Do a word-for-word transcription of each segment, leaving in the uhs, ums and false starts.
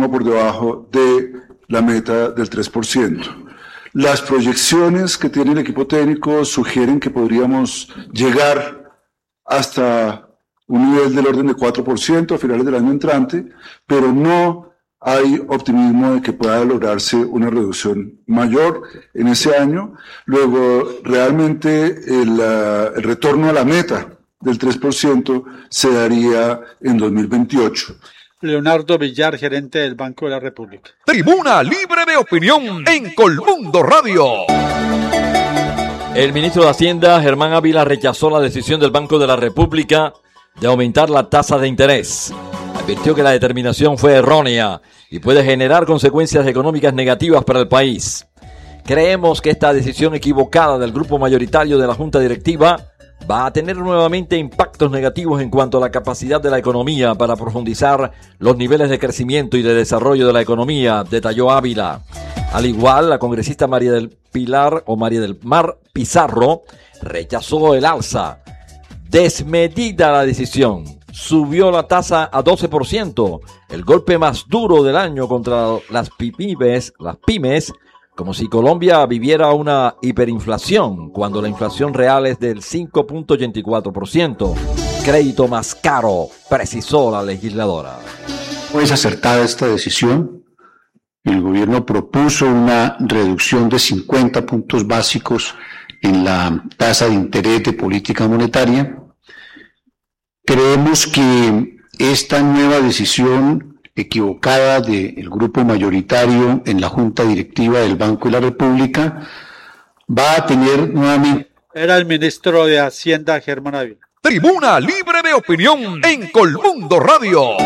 encima o por debajo de la meta del tres por ciento. Las proyecciones que tiene el equipo técnico sugieren que podríamos llegar hasta un nivel del orden de cuatro por ciento a finales del año entrante, pero no hay optimismo de que pueda lograrse una reducción mayor en ese año. Luego, realmente el, uh, el retorno a la meta del tres por ciento se daría en dos mil veintiocho. Leonardo Villar, gerente del Banco de la República. Tribuna Libre de Opinión en Colmundo Radio. El ministro de Hacienda, Germán Ávila, rechazó la decisión del Banco de la República de aumentar la tasa de interés. Advirtió que la determinación fue errónea y puede generar consecuencias económicas negativas para el país. Creemos que esta decisión equivocada del grupo mayoritario de la Junta Directiva va a tener nuevamente impactos negativos en cuanto a la capacidad de la economía para profundizar los niveles de crecimiento y de desarrollo de la economía, detalló Ávila. Al igual, la congresista María del Pilar o María del Mar Pizarro rechazó el alza. Desmedida la decisión. Subió la tasa a doce por ciento, el golpe más duro del año contra las pymes, las pymes, como si Colombia viviera una hiperinflación, cuando la inflación real es del cinco punto ochenta y cuatro por ciento. Crédito más caro, precisó la legisladora. No es acertada esta decisión. El gobierno propuso una reducción de cincuenta puntos básicos en la tasa de interés de política monetaria. Creemos que esta nueva decisión equivocada del grupo mayoritario en la Junta Directiva del Banco de la República va a tener nuevamente... Era el ministro de Hacienda, Germán Ávila. Tribuna Libre de Opinión en Colmundo Radio.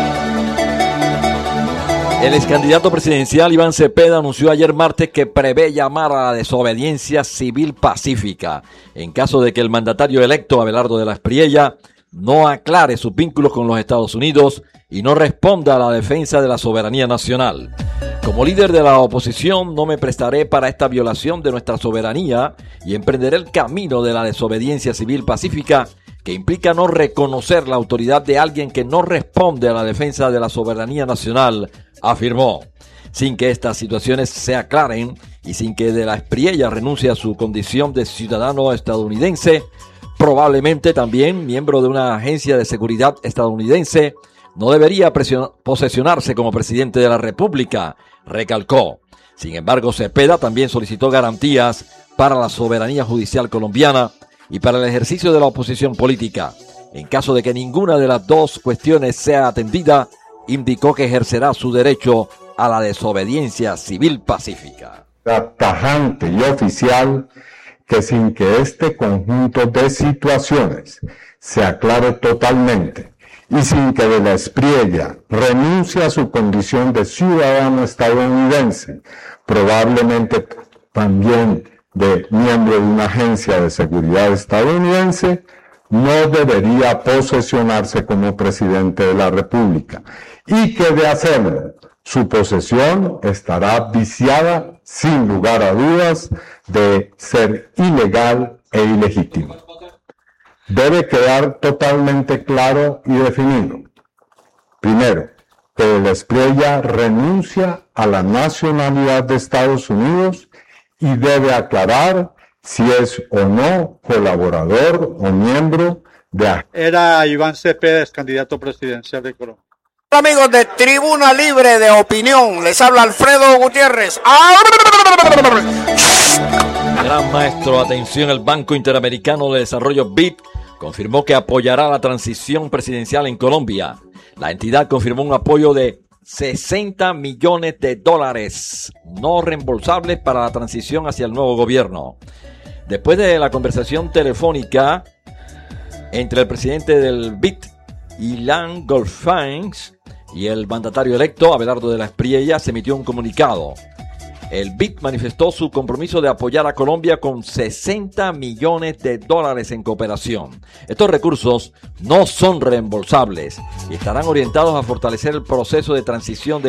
El excandidato presidencial Iván Cepeda anunció ayer martes que prevé llamar a la desobediencia civil pacífica en caso de que el mandatario electo Abelardo de la Espriella no aclare sus vínculos con los Estados Unidos y no responda a la defensa de la soberanía nacional. Como líder de la oposición, no me prestaré para esta violación de nuestra soberanía y emprenderé el camino de la desobediencia civil pacífica, que implica no reconocer la autoridad de alguien que no responde a la defensa de la soberanía nacional, afirmó. Sin que estas situaciones se aclaren y sin que de la Espriella renuncie a su condición de ciudadano estadounidense, probablemente también miembro de una agencia de seguridad estadounidense, no debería posesionarse como presidente de la República, recalcó. Sin embargo, Cepeda también solicitó garantías para la soberanía judicial colombiana y para el ejercicio de la oposición política. En caso de que ninguna de las dos cuestiones sea atendida, indicó que ejercerá su derecho a la desobediencia civil pacífica. Tajante y oficial que sin que este conjunto de situaciones se aclare totalmente y sin que de la Espriella renuncie a su condición de ciudadano estadounidense, probablemente también de miembro de una agencia de seguridad estadounidense, no debería posesionarse como presidente de la República, y que de hacerlo, su posesión estará viciada, sin lugar a dudas, de ser ilegal e ilegítima. Debe quedar totalmente claro y definido. Primero, que de la Espriella renuncia a la nacionalidad de Estados Unidos y debe aclarar si es o no colaborador o miembro de... Era Iván Cepeda, candidato presidencial de Colombia. Amigos de Tribuna Libre de Opinión, les habla Alfredo Gutiérrez. Gran maestro, atención, el Banco Interamericano de Desarrollo B I D confirmó que apoyará la transición presidencial en Colombia. La entidad confirmó un apoyo de sesenta millones de dólares no reembolsables para la transición hacia el nuevo gobierno. Después de la conversación telefónica entre el presidente del B I D, Ilan Goldfein, y el mandatario electo, Abelardo de la Espriella, se emitió un comunicado. El B I D manifestó su compromiso de apoyar a Colombia con sesenta millones de dólares en cooperación. Estos recursos no son reembolsables y estarán orientados a fortalecer el proceso de transición de